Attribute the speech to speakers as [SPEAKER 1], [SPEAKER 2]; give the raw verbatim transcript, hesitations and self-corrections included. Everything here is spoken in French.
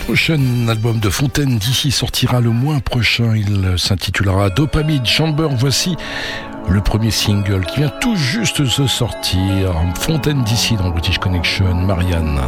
[SPEAKER 1] prochain album de Fontaine D C sortira le mois prochain. Il s'intitulera Dopamine Chamber. Voici le premier single qui vient tout juste de sortir. Fontaine D C dans British Connection. Marianne.